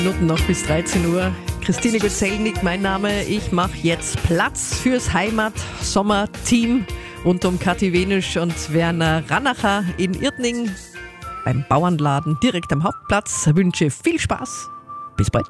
Minuten noch bis 13 Uhr. Christine Gutzelnik, mein Name. Ich mache jetzt Platz fürs Heimat-Sommer-Team rund um Kathi Wenusch und Werner Rannacher in Irtning beim Bauernladen direkt am Hauptplatz. Wünsche viel Spaß. Bis bald.